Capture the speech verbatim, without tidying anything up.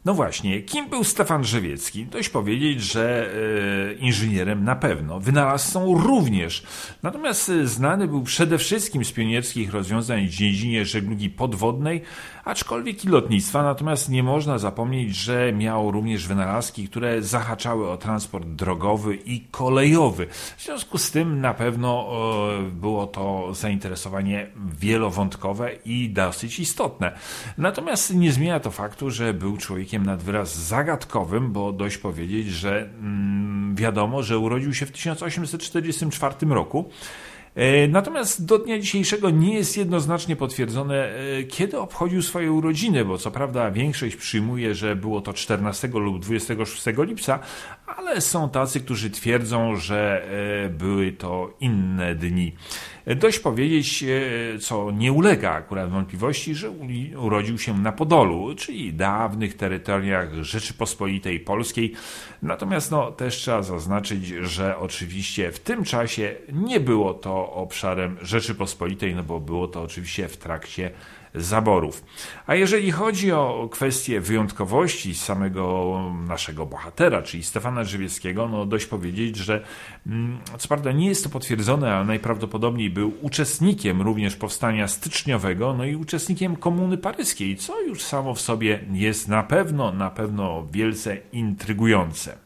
No właśnie, kim był Stefan Drzewiecki? Dość powiedzieć, że e, inżynierem na pewno, wynalazcą również. Natomiast znany był przede wszystkim z pionierskich rozwiązań w dziedzinie żeglugi podwodnej, aczkolwiek i lotnictwa. Natomiast nie można zapomnieć, że miał również wynalazki, które zahaczały o transport drogowy i kolejowy. W związku z tym na pewno e, było to zainteresowanie wielowątkowe i dosyć istotne. Natomiast nie zmienia to faktu, że był człowiekiem nad wyraz zagadkowym, bo dość powiedzieć, że mm, wiadomo, że urodził się w tysiąc osiemset czterdziestym czwartym roku. Natomiast do dnia dzisiejszego nie jest jednoznacznie potwierdzone, kiedy obchodził swoje urodziny, bo co prawda większość przyjmuje, że było to czternastego lub dwudziestego szóstego lipca, ale są tacy, którzy twierdzą, że były to inne dni. Dość powiedzieć, co nie ulega akurat wątpliwości, że urodził się na Podolu, czyli dawnych terytoriach Rzeczypospolitej Polskiej. Natomiast no, też trzeba zaznaczyć, że oczywiście w tym czasie nie było to obszarem Rzeczypospolitej, no bo było to oczywiście w trakcie zaborów. A jeżeli chodzi o kwestię wyjątkowości samego naszego bohatera, czyli Stefana Drzewieckiego, no dość powiedzieć, że co prawda nie jest to potwierdzone, ale najprawdopodobniej był uczestnikiem również powstania styczniowego, no i uczestnikiem Komuny Paryskiej, co już samo w sobie jest na pewno, na pewno wielce intrygujące.